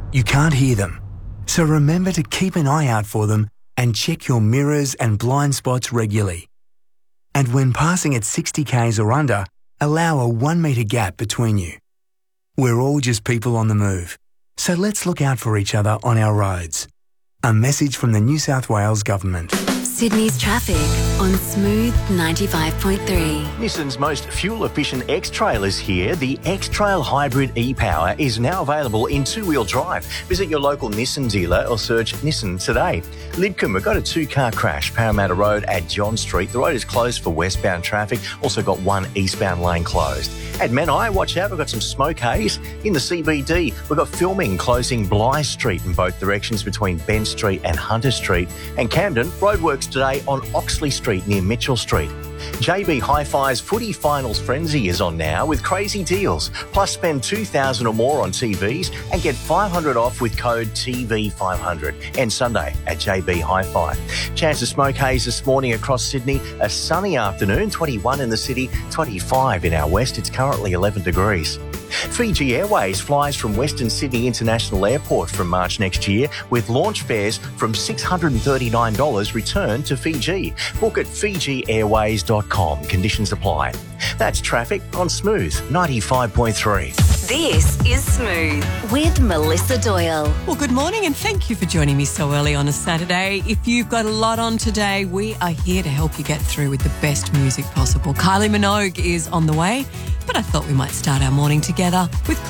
You can't hear them. So remember to keep an eye out for them and check your mirrors and blind spots regularly. And when passing at 60 k's or under, allow a 1 metre gap between you. We're all just people on the move, so let's look out for each other on our roads. A message from the New South Wales Government. Sydney's traffic on Smooth 95.3. Nissan's most fuel-efficient X-Trail is here. The X-Trail Hybrid e-Power is now available in two-wheel drive. Visit your local Nissan dealer or search Nissan today. Lidcombe, we've got a two-car crash, Parramatta Road at John Street. The road is closed for westbound traffic. Also got one eastbound lane closed. At Menai, watch out, we've got some smoke haze. In the CBD, we've got filming closing Bligh Street in both directions between Ben Street and Hunter Street. And Camden, roadworks today on Oxley Street near Mitchell Street. JB Hi-Fi's Footy Finals Frenzy is on now with crazy deals. Plus spend $2,000 or more on TVs and get $500 off with code TV500. And Sunday at JB Hi-Fi. Chance of smoke haze this morning across Sydney. A sunny afternoon, 21 in the city, 25 in our west. It's currently 11 degrees. Fiji Airways flies from Western Sydney International Airport from March next year with launch fares from $639 return to Fiji. Book at FijiAirways.com. Conditions apply. That's traffic on Smooth 95.3. This is Smooth with Melissa Doyle. Well, good morning and thank you for joining me so early on a Saturday. If you've got a lot on today, we are here to help you get through with the best music possible. Kylie Minogue is on the way, but I thought we might start our morning together with